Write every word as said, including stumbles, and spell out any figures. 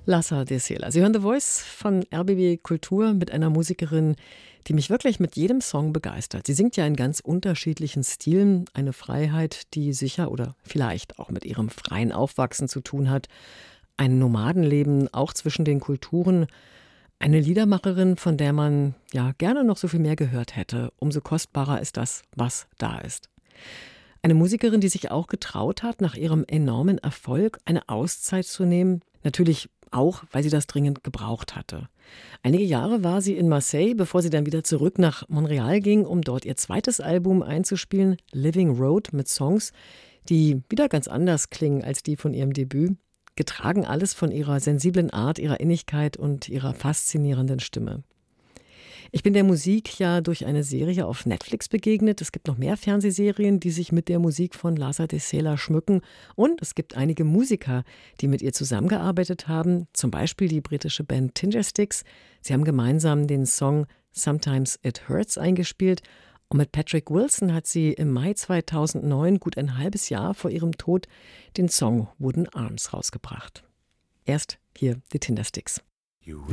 Lhasa de Sela. Sie hören The Voice von R B B Kultur mit einer Musikerin, die mich wirklich mit jedem Song begeistert. Sie singt ja in ganz unterschiedlichen Stilen, eine Freiheit, die sicher oder vielleicht auch mit ihrem freien Aufwachsen zu tun hat. Ein Nomadenleben, auch zwischen den Kulturen. Eine Liedermacherin, von der man ja gerne noch so viel mehr gehört hätte. Umso kostbarer ist das, was da ist. Eine Musikerin, die sich auch getraut hat, nach ihrem enormen Erfolg eine Auszeit zu nehmen. Natürlich auch, weil sie das dringend gebraucht hatte. Einige Jahre war sie in Marseille, bevor sie dann wieder zurück nach Montreal ging, um dort ihr zweites Album einzuspielen, Living Road, mit Songs, die wieder ganz anders klingen als die von ihrem Debüt. Getragen alles von ihrer sensiblen Art, ihrer Innigkeit und ihrer faszinierenden Stimme. Ich bin der Musik ja durch eine Serie auf Netflix begegnet. Es gibt noch mehr Fernsehserien, die sich mit der Musik von Lhasa de Sela schmücken. Und es gibt einige Musiker, die mit ihr zusammengearbeitet haben. Zum Beispiel die britische Band Tindersticks. Sie haben gemeinsam den Song Sometimes It Hurts eingespielt. Und mit Patrick Wilson hat sie im Mai zweitausendneun, gut ein halbes Jahr vor ihrem Tod, den Song Wooden Arms rausgebracht. Erst hier die Tindersticks. You